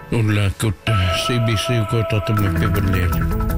Ulla kutta CBC ko tatamak piberlet.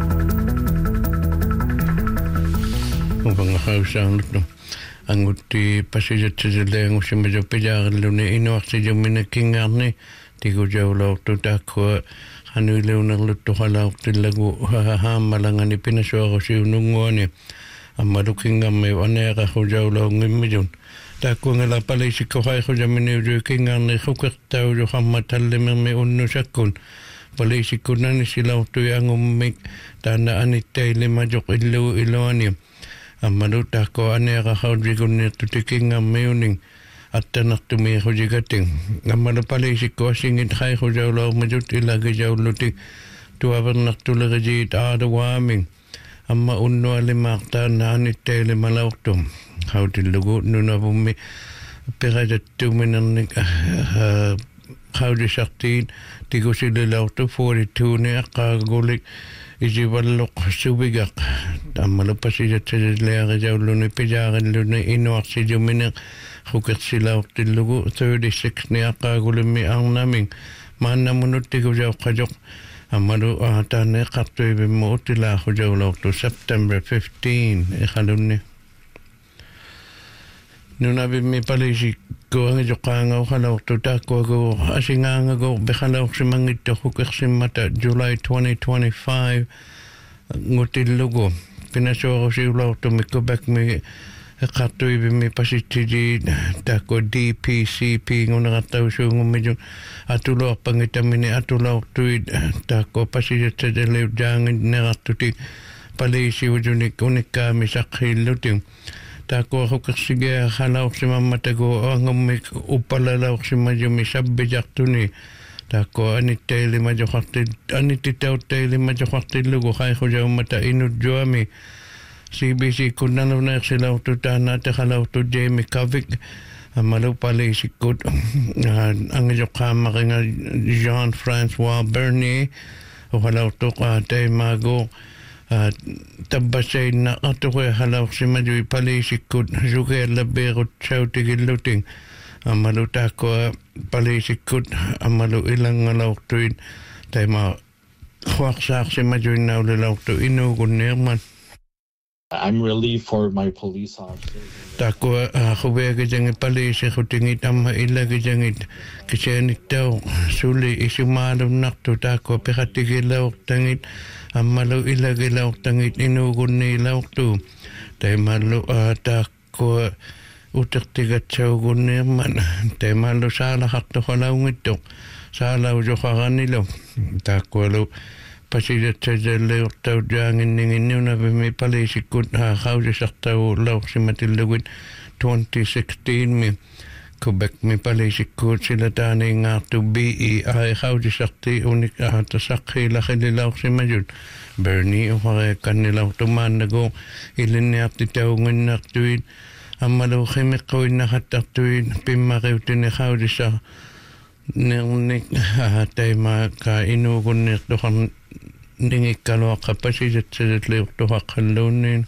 Upang hausang no. Anguti pasijat sejele ngusi majo pejar lune inuak sejam minakingarni tigo jaulau tu takwa hanu leuna lutu halau tilagu hamalangani pinaswa si unungone amadukinga me wanera jaulau ngimijun. Takwa ngala palisi ko hai ko jamine jo kingarni khukatau jo hamatalle me unnu sakun. Palisi kunani silau tu yangumik tanda anitai lima jok iluani. Amadu tako ane ka haudri kunni tutikinga meuning attanak tumi hujigating. Amadu palisi ko singit khai hujaulau majut ilagi jauluti tuavernak tulagajit aada waaming. Amma unnu alimakta na anitai lima lauktum. Haudri lugu nuna bumi piradat tuminannik haudri saktiin tigusili lauktu 42 ni akagulik isi wallok subigak. Amma pasijat sejele jauluni pijaran luni inuak si juminak hukat silauk tilugu 36 ni akagulimi ang naming mana munut tigo jau kajok amadu ahatane kartu ibimu utila hujau lauk tu September 15 ikhaluni nuna bimi palisi ko ang jokanga ukalauk tu tako ko asinganga ko bekhalauk si mangito hukat si mata July 2025 ngutilugu pinasoro si ulau to mi Quebec mi katoi mi pasitidi tako DPCP ngona katau so ngumijun atulo pangitamini atulo tuid tako pasitete de le jangin neratuti palisi ujunik unika mi sakhiluting tako hukaksige halau si mamatago angumik upalalau si majumi sabbijaktuni tako aniteli majokhati anititauteli majokhati lugu khai khuja mata inut joami CBC kunalo na silaw tu tana te khalaw tu Jamie Kavik amalu pali sikut ang jokama nga Jean-François Bernier o khalaw tu ka te mago tabasay na ato ko halaw si majui pali sikut juke labero chautigil amalu tako palisikut amalu ilang ngalaw tuin tayo khwaksak si majoy na ulilaw tu inugun nirman. I'm relieved for my police officers. Tako khubaya kajangit palisi khutingit amma ila kajangit kisyanit daw suli isumalum nakto tako pekatigilaw tangit amalu ila gilaw tangit inugun nilaw tu tayo malu tako utak tigat saugun nirman te malu sala hakto khalaw ngito sala ujo khaganilo takwalo pasidat sajale urtaw jangin ningin na bimi palisikut khawji saktaw law simatilugit 2016 mi Quebec mi palisikut sila tani ngatu BEI khawji sakti unik tasakhi lakhililaw simajud Bernie ukhare kanilaw tuman nago iliniak titaw nginak tuin amalu khimikoy na hataktuin pimakeutin khawdisa nik hatay maka inugun nik dokan ningik kalwa kapasidat sedetli dohakallunin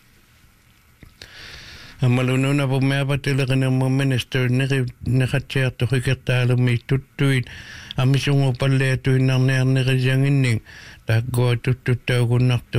amalu nuna pumayapatila ka ng mga minister nakatsiyak to kikatalo may tutuin amisungo pala tuin ng niyang nakajangin ning takgo tututaw kunak